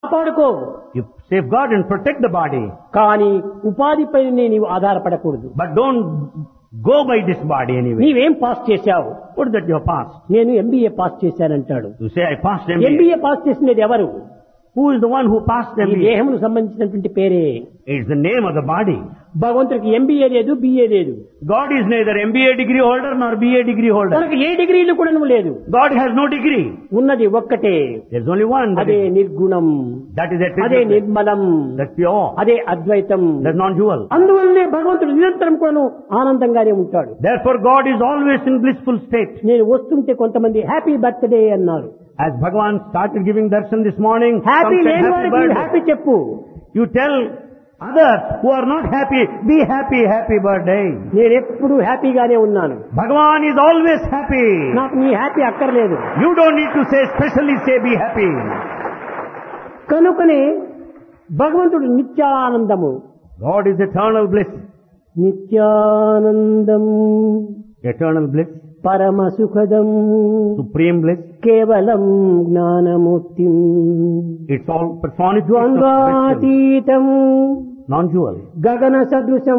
కాపాడుకో. You safeguard and protect the body, కానీ ఉపాధిపై నీవు ఆధారపడకూడదు. but don't go by this body anyway. నీవేం pass చేశావు? What is that you have passed? నేను MBA pass చేశానంటాడు. You say, I passed MBA. MBA pass చేసినది ఎవరు? Who is the one who passed ఈ MBA? దేహమును సంబంధించినటువంటి పేరే. It's the name of the body. భగవంతుడికి ఎంబీఏ లేదు, బిఏ లేదు. God is neither MBA degree holder nor BA degree holder. తనకు ఏ డిగ్రీలు కూడా లేదు. God has no degree. ఉన్నది ఒక్కటే. There's only one. అదే నిర్గుణం, That is అదే attribute. నిర్మలం, That's pure. అదే అద్వైతం. That's non-dual. అందువల్లనే భగవంతుడు నిరంతరం కూడాను ఆనందంగానే ఉంటాడు. Therefore God is always in blissful state. నేను వస్తుంటే కొంతమంది హ్యాపీ బర్త్డే అన్నారు. As Bhagavan started giving darshan this morning, happy some said, లేని happy వారికి birthday. హ్యాపీ చెప్పు. You tell others who are not happy, be happy, happy birthday. నేను ఎప్పుడు హ్యాపీగానే ఉన్నాను. Bhagavan is always happy. నాకు నీ హ్యాపీ అక్కర్లేదు. You don't need to say, specially say be happy. కనుకనే భగవంతుడు నిత్యానందము. God is eternal bliss. Nityanandam Eternal bliss. పరమ సుఖదం Supreme bliss. కేవలం Gnanamurthy It's all personification of wisdom. ద్వంద్వాతీతం Non-dual. గగన సదృశం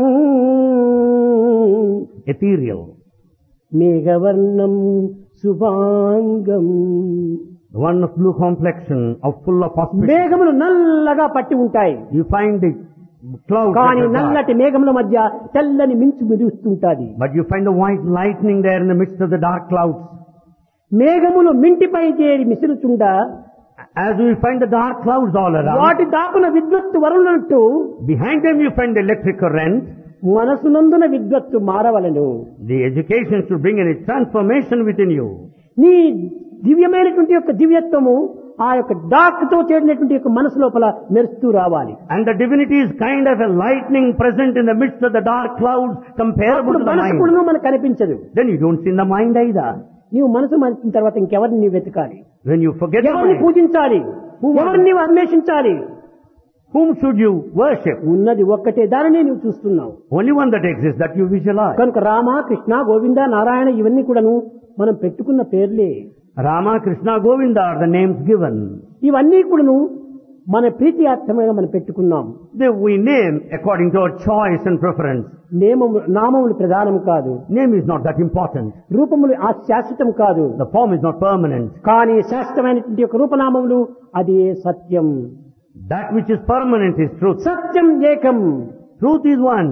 Ethereal. మేఘవర్ణం శుభాంగం. The one of blue complexion, of full of auspicious. మేఘములు నల్లగా పట్టి ఉంటాయి. You find the clouds కానీ that are dark. నల్లటి మేఘముల మధ్య తెల్లని మించు మెరుస్తుంటాది. But you find the white lightning there in the midst of the dark clouds. మేఘములు మింటిపై చేరి మిసులుచుండా As we find the dark clouds all around, వాటి దాకున విద్వత్తు వరుణట్టు behind them you find the electric current. మనసునందున విద్వత్తు మారవలను. The education should bring a transformation within you. నీ దివ్యమైనటువంటి యొక్క దివ్యత్వము ఆ యొక్క dark తో చేరినటువంటి యొక్క మనసు లోపల మెరుస్తూ రావాలి. And the divinity is kind of a lightning present in the midst of the dark clouds comparable అప్పుడు to the మనసు mind. కూడా మనకు కనిపించదు. Then you don't see in the mind either. నీవు మనసు మరిచిన తర్వాత ఇంకెవరిని నీవు వెతకాలి? When you forget the ఎవరిని mind, పూజించాలి? ఎవరిని నీవు అన్వేషించాలి? whom should you worship? ఉన్నది ఒక్కటే, దానిని నీవు చూస్తున్నావు. Only one that exists, that you visualize. కనుక రామ, కృష్ణ, గోవింద, నారాయణ ఇవన్నీ కూడాను మనం పెట్టుకున్న పేర్లే. Rama, Krishna, Govinda are the names given. ఇవన్నీ కూడాను మన ప్రీతియార్థంగా మనం పెట్టుకున్నాం. We name according to our choice and preference. నామములు ప్రధానం కాదు. Name is not that important. రూపములు శాశ్వతం కాదు. The form is not permanent. కానీ శాశ్వతమైనటువంటి యొక్క రూపనామములు అది సత్యం. That which is permanent is truth. సత్యం ఏకం. Truth is one.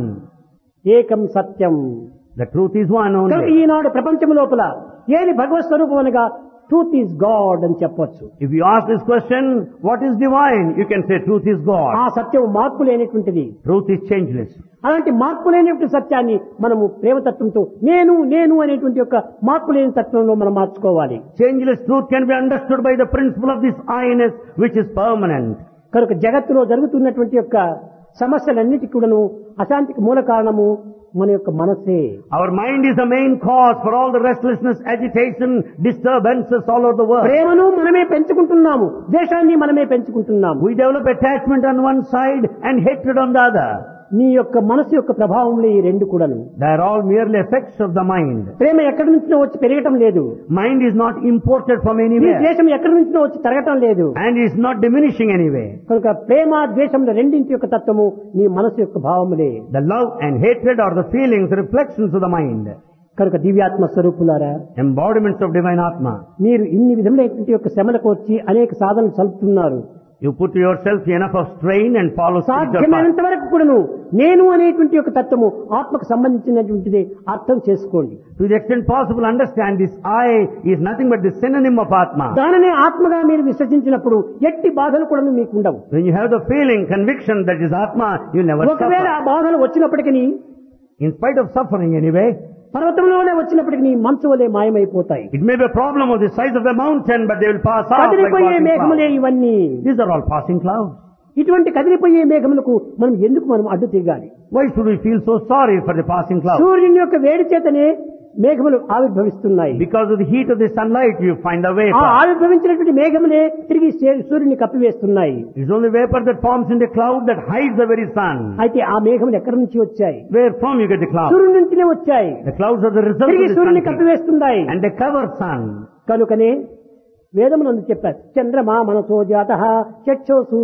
ఏకం సత్యం. The truth is one కనుక only. ఈనాడు ప్రపంచం లోపల ఏది భగవత్ స్వరూపం అనగా ట్రూత్ ఈజ్ గాడ్ అని చెప్పొచ్చు. If you ask this question, what is divine? You can say truth is ఆ God. సత్యం మార్పు లేనటువంటిది. Truth is changeless. అలాంటి మార్పు లేనటువంటి సత్యాన్ని మనము ప్రేమతత్వంతో నేను నేను అనేటువంటి యొక్క మార్పు లేని తత్వంలో మనం మార్చుకోవాలి. Changeless truth can be understood by the principle of this I-ness which is permanent. కనుక జగత్తులో జరుగుతున్నటువంటి యొక్క సమస్యలన్నిటికీ కూడాను అశాంతికి మూల కారణము మన యొక్క మనసే. Our mind is the main cause for all the restlessness, agitation, disturbances all over the world. ప్రేమను మనమే పెంచుకుంటున్నాము, ద్వేషాన్ని మనమే పెంచుకుంటున్నాము. We develop attachment on one side and hatred on the other. నీ యొక్క మనసు యొక్క ప్రభావంలో ఈ రెండు కూడాను. They are all merely effects of the mind. ప్రేమ ఎక్కడి నుంచినో వచ్చి పెరగటం లేదు. Mind is not imported from నీ anywhere ద్వేషం ఎక్కడి నుంచినో వచ్చి తరగటం లేదు. and is not diminishing anyway. కనుక ప్రేమ ద్వేషముల రెండింటి యొక్క తత్వము నీ మనసు యొక్క భావములే. The love and hatred are the feelings, reflections of the mind. కనుక దివ్యాత్మ స్వరూపులారా, Embodiments of divine Atma. మీరు ఇన్ని విధములైనటువంటి యొక్క శ్రమలకు వచ్చి అనేక సాధనలు సలుపుతున్నారు. You put yourself enough of strain and follow spiritual path. సాధ్యమైనంత వరకు కూడాను నేను అనేటువంటి యొక్క తత్వము ఆత్మకు సంబంధించినటువంటిది అర్థం చేసుకోండి. To the extent possible, understand this I is nothing but the synonym of Atma. దానినే ఆత్మగా మీరు విశ్వసించినప్పుడు ఎట్టి బాధలు కూడా మీకు ఉండవు. When you have the feeling, conviction that is Atma, you'll never ఒకవేళ suffer. ఆ బాధలు వచ్చినప్పటికీ In spite of suffering anyway, పర్వతంలోనే వచ్చినప్పటికీ మంచు వలె మాయమైపోతాయి. it may be a problem of the size of a mountain, but they will pass off like కదిలిపోయే passing మేఘములే clouds. ఇవన్నీ. These are all passing clouds. ఇటువంటి కదిలిపోయే మేఘములకు మనం అడ్డు తిరగాలి? Why should we feel so sorry for the passing clouds? సూర్యుని యొక్క వేడి చేతనే మేఘములు ఆవిర్భవిస్తున్నాయి. Because of the heat of the sunlight, you find a ఆ vapor. ఆవిర్భవించినటువంటి మేఘములే తిరిగి సూర్యుని కప్పివేస్తున్నాయి. It's only vapor that forms in the cloud that hides the very sun. అయితే ఆ మేఘములు ఎక్కడి నుంచి వచ్చాయి? Where from you get the clouds? సూర్యుడి నుంచినే వచ్చాయి. The clouds are the result తిరిగి of the సూర్యుని sun కప్పివేస్తున్నాయి. and they cover sun. కనుకనే వేదమునందు చెప్పారు, చంద్రమా మనసో జాతః చక్షో